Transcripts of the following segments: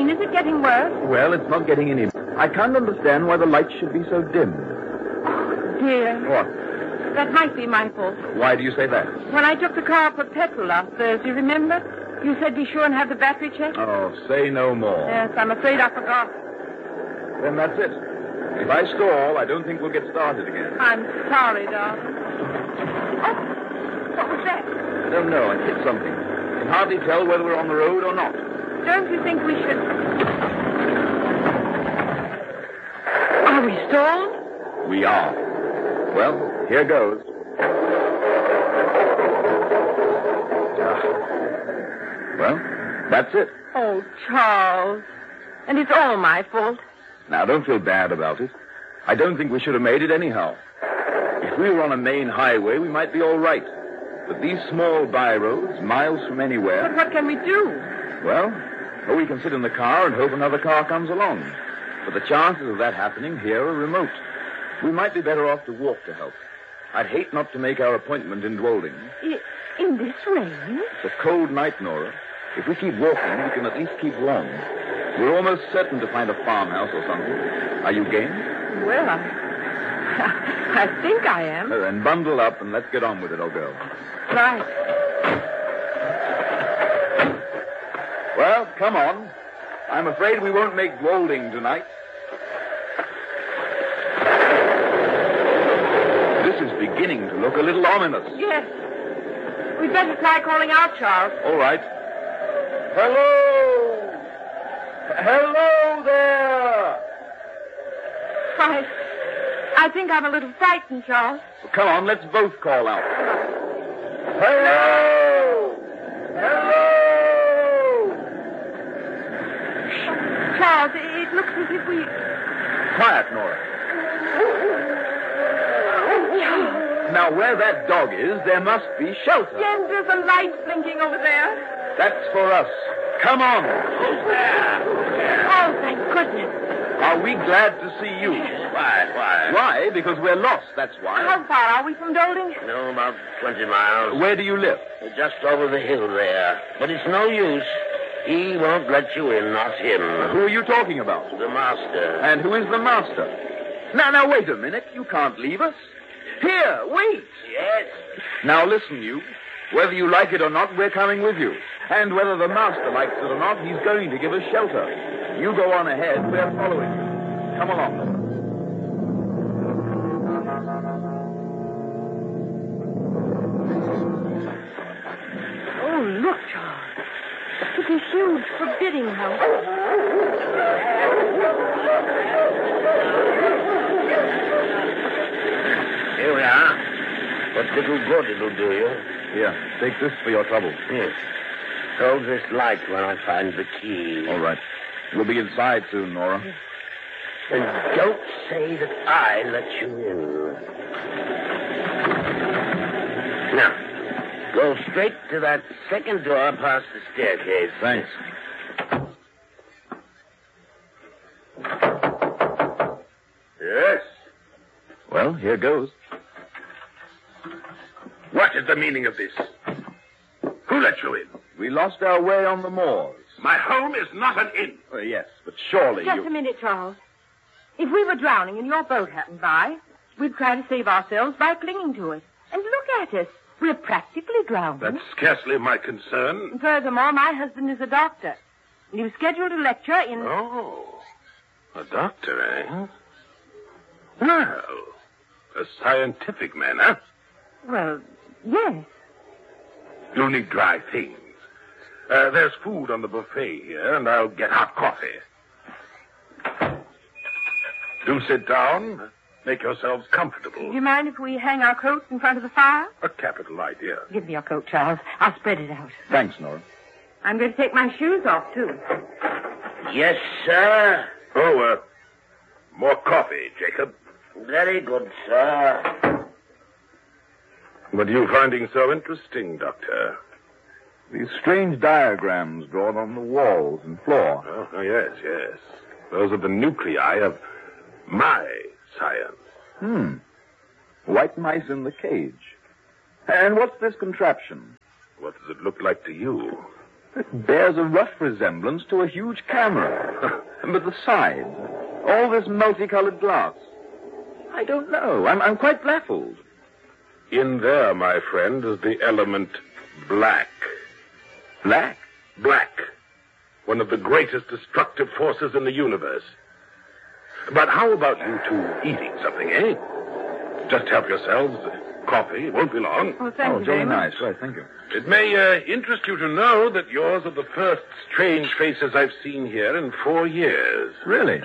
rain? Is it getting worse? Well, it's not getting any... I can't understand why the lights should be so dim. Oh, dear. What? That might be my fault. Why do you say that? When I took the car for petrol last Thursday, remember? You said be sure and have the battery checked? Oh, say no more. Yes, I'm afraid I forgot. Then that's it. If I stall, I don't think we'll get started again. I'm sorry, darling. Oh, what was that? I don't know. I hit something. I can hardly tell whether we're on the road or not. Don't you think we should... Are we stalled? We are. Well, here goes. Well, that's it. Oh, Charles. And it's all my fault. Now, don't feel bad about it. I don't think we should have made it anyhow. If we were on a main highway, we might be all right. But these small byroads, miles from anywhere... But what can we do? Well, we can sit in the car and hope another car comes along. But the chances of that happening here are remote. We might be better off to walk to help. I'd hate not to make our appointment in Dwolding. In this rain? It's a cold night, Nora. If we keep walking, we can at least keep warm. We're almost certain to find a farmhouse or something. Are you game? Well, I think I am. Then bundle up and let's get on with it, old girl. Right. Well, come on. I'm afraid we won't make Dwolding tonight. This is beginning to look a little ominous. Yes. We'd better try calling out, Charles. All right. Hello! Hello there! I think I'm a little frightened, Charles. Well, come on, let's both call out. Hello! Hello! Charles, it looks as if we... Quiet, Nora. Now, where that dog is, there must be shelter. Yes, there's a light blinking over there. That's for us. Come on. Oh, thank goodness. Are we glad to see you? Why? Why? Because we're lost, that's why. How far are we from Dwolding? No, about 20 miles. Where do you live? Just over the hill there. But it's no use. He won't let you in, not him. Who are you talking about? The master. And who is the master? Now, wait a minute. You can't leave us. Here, wait. Yes. Now, listen, you. Whether you like it or not, we're coming with you. And whether the master likes it or not, he's going to give us shelter. You go on ahead. We're following you. Come along. Oh, look, Charles. It's a huge, forbidding house. Here we are. What little good it'll do you. Here, take this for your trouble. Yes. Hold this light when I find the key. All right. We'll be inside soon, Nora. And don't say that I let you in. Now, go straight to that second door past the staircase. Thanks. Yes? Well, here goes. What is the meaning of this? Who let you in? We lost our way on the moors. My home is not an inn. Yes, but surely Just a minute, Charles. If we were drowning and your boat happened by, we'd try to save ourselves by clinging to it. And look at us. We're practically drowned. That's scarcely my concern. And furthermore, my husband is a doctor. And he was scheduled to lecture in... Oh, a doctor, eh? Well, a scientific man, huh? Well, yes. You'll need dry things. There's food on the buffet here, and I'll get hot coffee. Do sit down. Make yourselves comfortable. Do you mind if we hang our coats in front of the fire? A capital idea. Give me your coat, Charles. I'll spread it out. Thanks, Nora. I'm going to take my shoes off, too. Yes, sir. Oh, more coffee, Jacob. Very good, sir. What are you finding so interesting, Doctor? These strange diagrams drawn on the walls and floor. Oh, yes. Those are the nuclei of my science. White mice in the cage. And what's this contraption? What does it look like to you? It bears a rough resemblance to a huge camera. But the sides, all this multicolored glass. I don't know. I'm quite baffled. In there, my friend, is the element black. Black? Black. One of the greatest destructive forces in the universe. But how about you two eating something, eh? Just help yourselves. Coffee. Won't be long. Oh, thank you very much. Nice. Right, thank you. It may interest you to know that yours are the first strange faces I've seen here in 4 years. Really?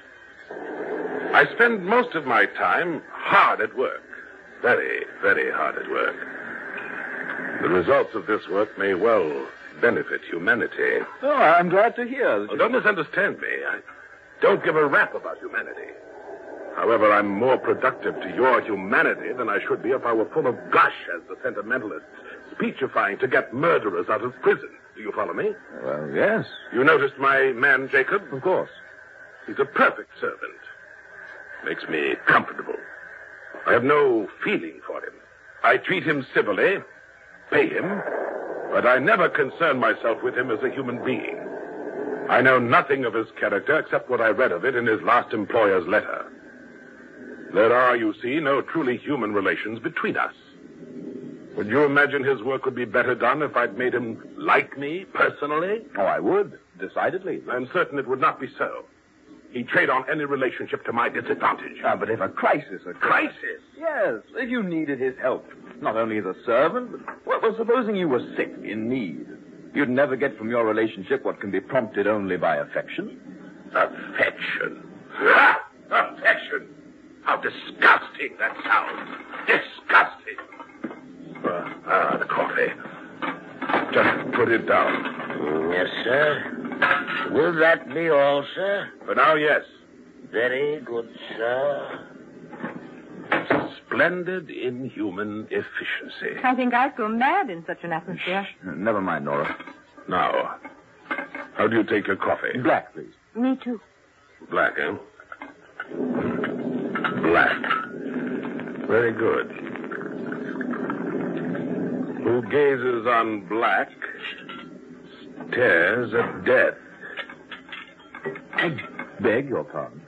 I spend most of my time hard at work. Very, very hard at work. The results of this work may well benefit humanity. Oh, I'm glad to hear that. Oh, don't misunderstand me. I don't give a rap about humanity. However, I'm more productive to your humanity than I should be if I were full of gush as the sentimentalists, speechifying to get murderers out of prison. Do you follow me? Well, yes. You noticed my man, Jacob? Of course. He's a perfect servant. Makes me comfortable. I have no feeling for him. I treat him civilly, pay him, but I never concern myself with him as a human being. I know nothing of his character except what I read of it in his last employer's letter. There are, you see, no truly human relations between us. Would you imagine his work would be better done if I'd made him like me personally? Oh, I would. Decidedly. I'm certain it would not be so. He'd trade on any relationship to my disadvantage. But if a crisis occurred... Crisis? Yes, if you needed his help. Not only as a servant, but... Well, supposing you were sick, in need. You'd never get from your relationship what can be prompted only by affection. Affection? Ah, affection! How disgusting that sounds. Disgusting. The coffee. Just put it down. Yes, sir. Will that be all, sir? For now, yes. Very good, sir. Splendid inhuman efficiency. I think I'd go mad in such an atmosphere. Never mind, Nora. Now, how do you take your coffee? Black, please. Me too. Black, eh? Black. Very good. Who gazes on black stares at death. I beg your pardon.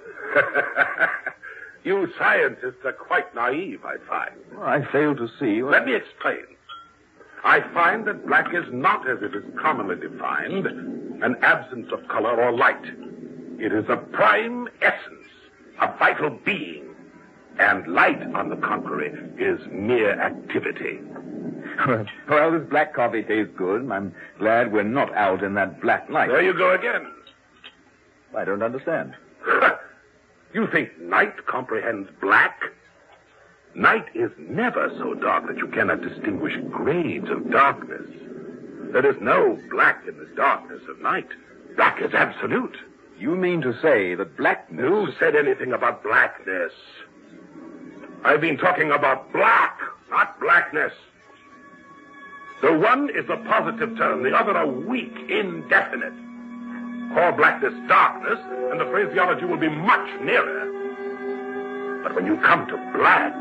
You scientists are quite naive, I find. Well, I fail to see... Let me explain. I find that black is not, as it is commonly defined, an absence of color or light. It is a prime essence, a vital being. And light, on the contrary, is mere activity. Well, this black coffee tastes good, and I'm glad we're not out in that black light. There you go again. I don't understand. You think night comprehends black? Night is never so dark that you cannot distinguish grades of darkness. There is no black in the darkness of night. Black is absolute. You mean to say that blackness... Who said anything about blackness? I've been talking about black, not blackness. The one is a positive term, the other a weak, indefinite. Call blackness darkness, and the phraseology will be much nearer. But when you come to black,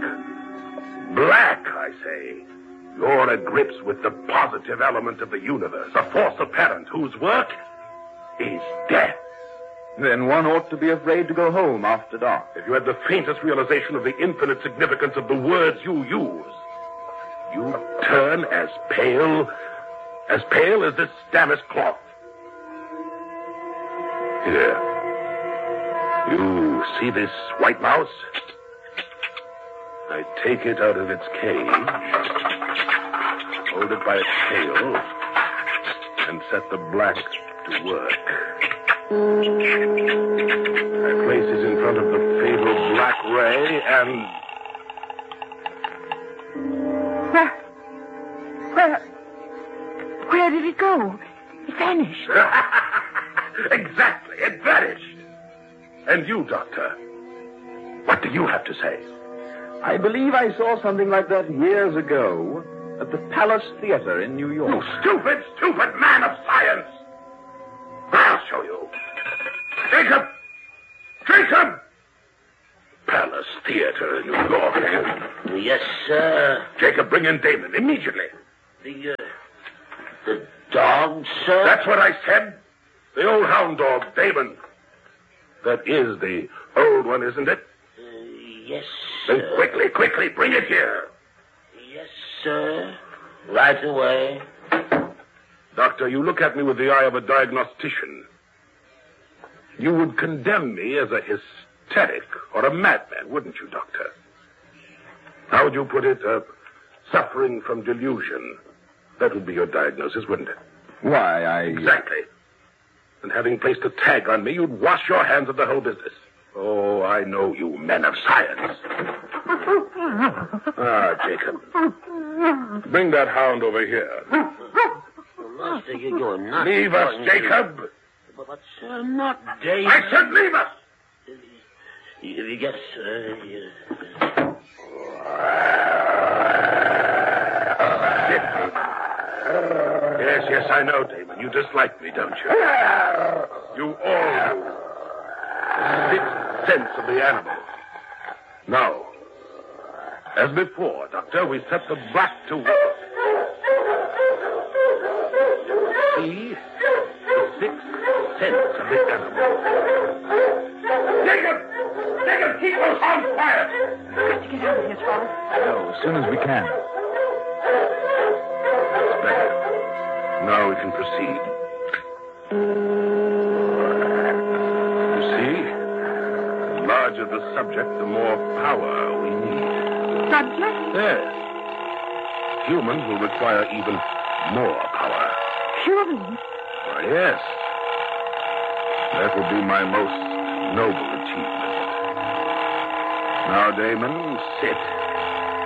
I say, you're at grips with the positive element of the universe, a force apparent whose work is death. Then one ought to be afraid to go home after dark. If you had the faintest realization of the infinite significance of the words you use, you'd turn as pale as this damask cloth. Here. You see this white mouse? I take it out of its cage, hold it by its tail, and set the black to work. I place it in front of the fatal black ray and... Where did it go? It vanished. Exactly, it vanished. And you, Doctor, what do you have to say? I believe I saw something like that years ago at the Palace Theater in New York. You stupid, stupid man of science! I'll show you. Jacob! Jacob! Palace Theater in New York. Yes, sir. Jacob, bring in Damon immediately. The dog? dog, sir? That's what I said. The old hound dog, Damon. That is the old one, isn't it? Yes, Then sir. quickly, bring it here. Yes, sir. Right away. Doctor, you look at me with the eye of a diagnostician. You would condemn me as a hysteric or a madman, wouldn't you, Doctor? How would you put it? Suffering from delusion. That would be your diagnosis, wouldn't it? Why, Exactly. And having placed a tag on me, you'd wash your hands of the whole business. Oh, I know you men of science. Jacob. Bring that hound over here. Master, you're going nuts. Leave us, Jacob. But, sir, not Damon. I said leave us. Yes, sir. Yes, I know, Damon. You dislike me, don't you? You all do. The sixth sense of the animal. Now, as before, Doctor, we set the black to work. See? The sixth sense of the animal. Jacob! Keep those hounds quiet! Got to get out of here, Charles. No, as soon as we can. That's better. Now we can proceed. You see? The larger the subject, the more power we need. Subject? Yes. Humans will require even more power. Humans? Why, yes. That will be my most noble achievement. Now, Damon, sit.